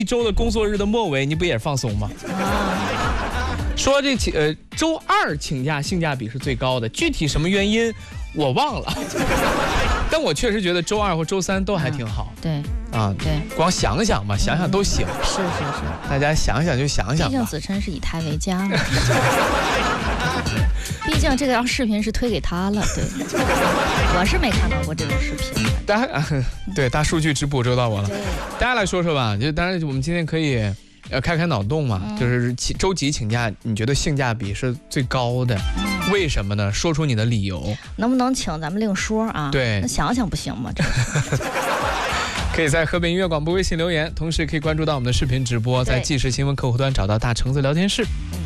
一周的工作日的末尾，你不也放松吗？说这周二请假性价比是最高的，具体什么原因我忘了，但我确实觉得周二或周三都还挺好。 对啊， 对， 光想想吧，想想都行。 是， 大家想想就想想吧。 毕竟子琛是以他为家嘛。毕竟这条视频是推给他了，对。我是没看到过这种视频。 大数据只捕捉到我了。大家来说说吧，就当然我们今天可以开脑洞嘛，就是周几请假，你觉得性价比是最高的？为什么呢？说出你的理由。 能不能请咱们另说啊？ 对， 那想想不行吗？这可以在河北音乐广播微信留言，同时可以关注到我们的视频直播，在即时新闻客户端找到大橙子聊天室。